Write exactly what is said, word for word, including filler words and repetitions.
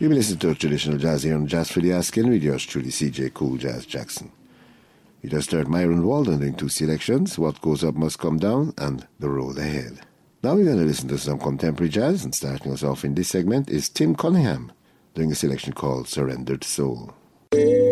We will listen to traditional jazz here on Jazz for the Asking with yours truly, C J Cool Jazz Jackson. You just heard Myron Walden doing two selections, What Goes Up Must Come Down and The Road Ahead. Now we're going to listen to some contemporary jazz, and starting us off in this segment is Tim Cunningham doing a selection called Surrendered Soul.